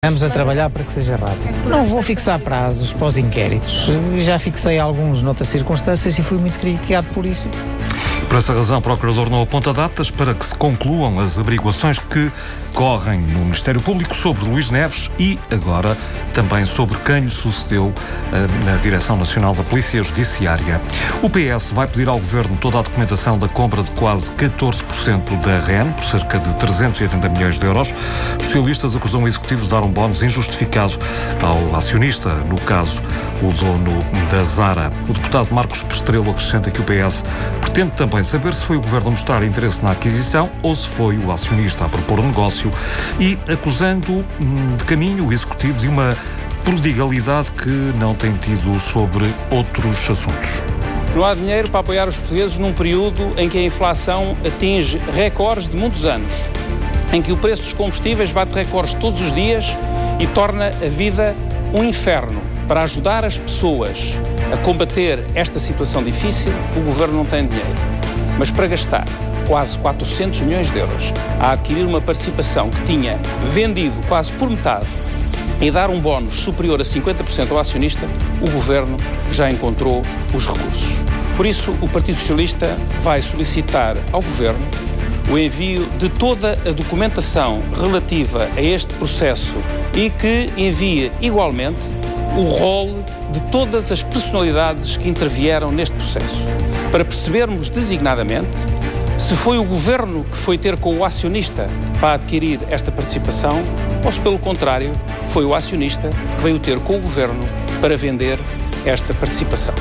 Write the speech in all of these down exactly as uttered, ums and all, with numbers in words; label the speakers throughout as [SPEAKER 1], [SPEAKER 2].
[SPEAKER 1] Vamos a trabalhar para que seja rápido. Não vou fixar prazos para os inquéritos. Já fixei alguns noutras circunstâncias e fui muito criticado por isso.
[SPEAKER 2] Por essa razão, o Procurador não aponta datas para que se concluam as averiguações que correm no Ministério Público sobre Luís Neves e, agora, também sobre quem lhe sucedeu uh, na Direção Nacional da Polícia Judiciária. O P S vai pedir ao Governo toda a documentação da compra de quase catorze por cento da R E N, por cerca de trezentos e oitenta milhões de euros. Os socialistas acusam o Executivo de dar um bónus injustificado ao acionista, no caso, o dono da Zara. O deputado Marcos Pestrelo acrescenta que o P S pretende também saber se foi o Governo a mostrar interesse na aquisição ou se foi o acionista a propor o negócio e acusando de caminho o Executivo de uma prodigalidade que não tem tido sobre outros assuntos.
[SPEAKER 3] Não há dinheiro para apoiar os portugueses num período em que a inflação atinge recordes de muitos anos, em que o preço dos combustíveis bate recordes todos os dias e torna a vida um inferno. Para ajudar as pessoas a combater esta situação difícil, o Governo não tem dinheiro. Mas para gastar quase quatrocentos milhões de euros a adquirir uma participação que tinha vendido quase por metade e dar um bónus superior a cinquenta por cento ao acionista, o Governo já encontrou os recursos. Por isso, o Partido Socialista vai solicitar ao Governo o envio de toda a documentação relativa a este processo e que envie igualmente o rol de todas as personalidades que intervieram neste processo, para percebermos designadamente se foi o Governo que foi ter com o acionista para adquirir esta participação ou se, pelo contrário, foi o acionista que veio ter com o Governo para vender esta participação.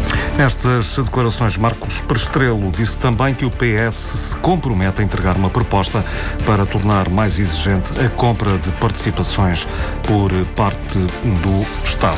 [SPEAKER 2] Nestas declarações, Marcos Pestrelo disse também que o P S se compromete a entregar uma proposta para tornar mais exigente a compra de participações por parte do Estado.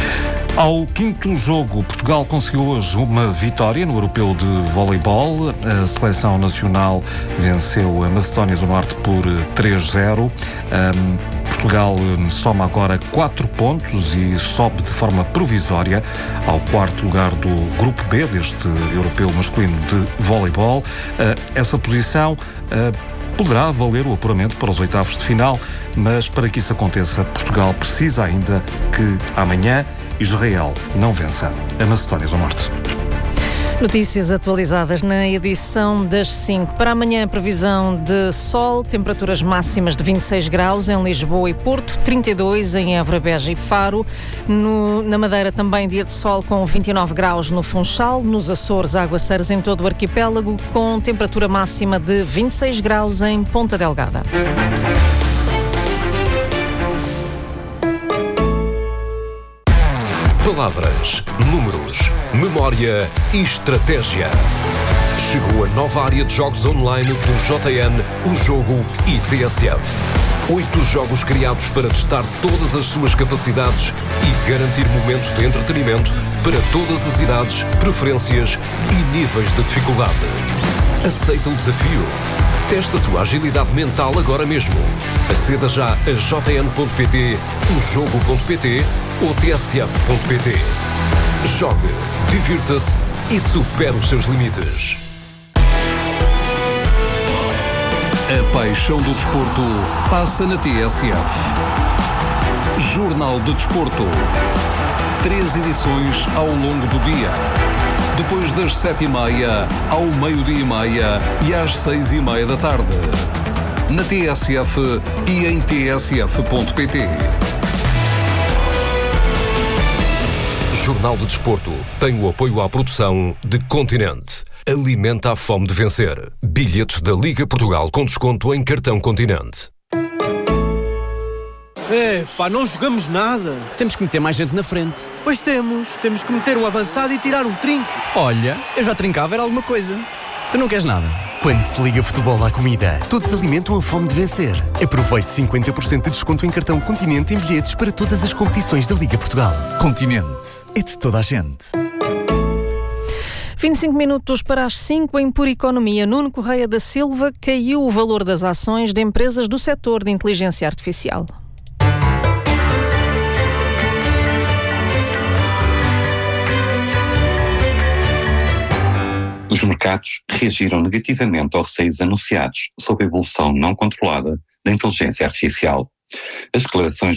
[SPEAKER 2] Ao quinto jogo, Portugal conseguiu hoje uma vitória no Europeu de Voleibol. A seleção nacional venceu a Macedónia do Norte por três a zero. Um, Portugal soma agora quatro pontos e sobe de forma provisória ao quarto lugar do Grupo B deste Europeu masculino de Voleibol. Uh, essa posição uh, poderá valer o apuramento para os oitavos de final, mas para que isso aconteça, Portugal precisa ainda que amanhã Israel não vença a Macedónia do Norte.
[SPEAKER 4] Notícias atualizadas na edição das cinco. Para amanhã, previsão de sol, temperaturas máximas de vinte e seis graus em Lisboa e Porto, trinta e dois em Évora, Beja e Faro. No, na Madeira também dia de sol com vinte e nove graus no Funchal. Nos Açores, aguaceiros em todo o arquipélago, com temperatura máxima de vinte e seis graus em Ponta Delgada.
[SPEAKER 5] Palavras, números, memória e estratégia. Chegou a nova área de jogos online do J N, o Jogo e T S F. Oito jogos criados para testar todas as suas capacidades e garantir momentos de entretenimento para todas as idades, preferências e níveis de dificuldade. Aceita o desafio? Testa a sua agilidade mental agora mesmo. Aceda já a j n ponto p t, o jogo ponto p t ou t s f ponto p t. Jogue, divirta-se e supere os seus limites.
[SPEAKER 6] A paixão do desporto passa na T S F. Jornal do Desporto. Três edições ao longo do dia. Depois das sete e meia, ao meio-dia e meia e às seis e meia da tarde. Na T S F e em t s f ponto p t.
[SPEAKER 5] Jornal do Desporto tem o apoio à produção de Continente. Alimenta a fome de vencer. Bilhetes da Liga Portugal com desconto em cartão Continente.
[SPEAKER 7] É, pá, não jogamos nada.
[SPEAKER 8] Temos que meter mais gente na frente.
[SPEAKER 7] Pois temos. Temos que meter um avançado e tirar um trinco.
[SPEAKER 8] Olha, eu já trincava, era alguma coisa. Tu não queres nada?
[SPEAKER 9] Quando se liga futebol à comida, todos alimentam a fome de vencer. Aproveite cinquenta por cento de desconto em cartão Continente em bilhetes para todas as competições da Liga Portugal. Continente. É de toda a gente.
[SPEAKER 4] vinte e cinco minutos para as cinco em Pura Economia. Nuno Correia da Silva, caiu o valor das ações de empresas do setor de inteligência artificial.
[SPEAKER 10] Os mercados reagiram negativamente aos receios anunciados sobre a evolução não controlada da inteligência artificial. As declarações